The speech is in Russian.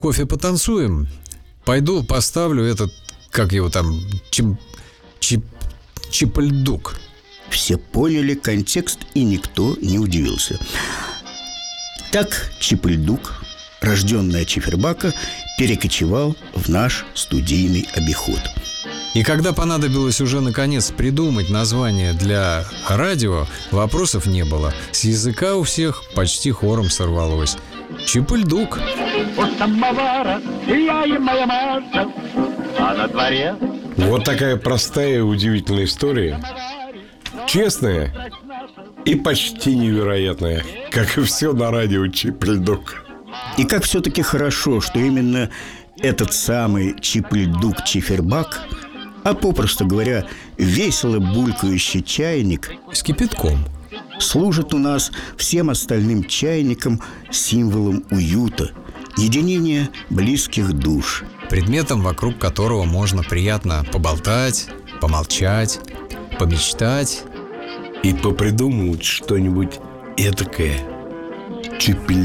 Кофе потанцуем. Пойду поставлю этот, как его там, чипальдук. Все поняли контекст, и никто не удивился. Так Чипальдук, рожденный от Чифербака, перекочевал в наш студийный обиход. И когда понадобилось уже наконец придумать название для радио, вопросов не было. С языка у всех почти хором сорвалось. Чипальдук. У самовара я и моя Маша, а на дворе... Вот такая простая и удивительная история. Честная и почти невероятная, как и все на радио Чипальдук. И как все-таки хорошо, что именно этот самый Чипальдук Чифербак, а попросту говоря, весело булькающий чайник С кипятком. служит у нас всем остальным чайникам символом уюта, единения близких душ. Предметом, вокруг которого можно приятно поболтать, помолчать, помечтать. И попридумывать что-нибудь этакое. Чипальдук.